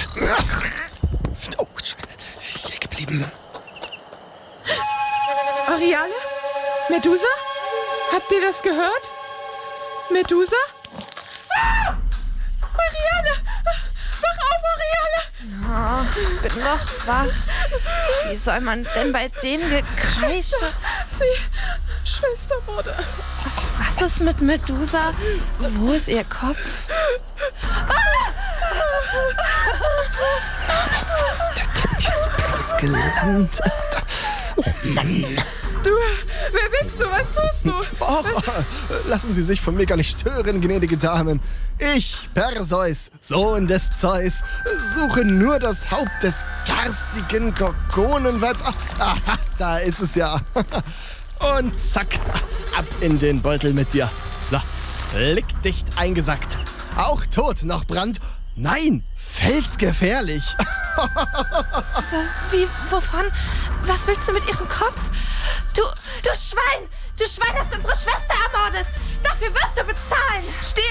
Oh, hier geblieben. Ariale? Medusa? Habt ihr das gehört? Medusa? Ah! Ariale! Wach auf, Ariale! Oh, bin noch wach. Wie soll man denn bei dem Gekreische... Schwester wurde. Was ist mit Medusa? Wo ist ihr Kopf? Was ist denn jetzt bloß gelandet? Oh Mann. Du, wer bist du? Was tust du? Och, lassen Sie sich von mir gar nicht stören, gnädige Damen. Ich, Perseus, Sohn des Zeus, suche nur das Haupt des garstigen Gorgonenwalds. Aha, da ist es ja. Und zack, ab in den Beutel mit dir. So, blickdicht eingesackt. Auch tot noch Brand. Nein, felsgefährlich. Wie, wovon? Was willst du mit ihrem Kopf? Du Schwein! Du Schwein hast unsere Schwester ermordet! Dafür wirst du bezahlen! Steh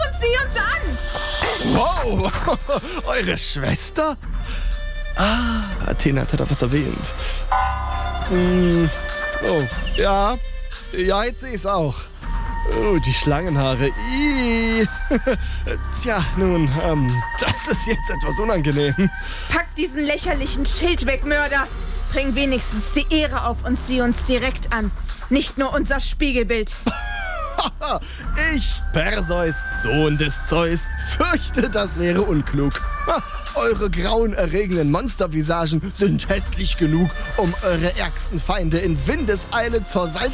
auf und sieh uns an! Wow, eure Schwester? Athena hat da was erwähnt. Oh, ja, jetzt sehe ich's auch. Oh, die Schlangenhaare. Ih. Tja, nun, das ist jetzt etwas unangenehm. Pack diesen lächerlichen Schild weg, Mörder! Bring wenigstens die Ehre auf und sieh uns direkt an. Nicht nur unser Spiegelbild. Ich, Perseus, Sohn des Zeus, fürchte, das wäre unklug. Eure grauenerregenden Monstervisagen sind hässlich genug, um eure ärgsten Feinde in Windeseile zur Seite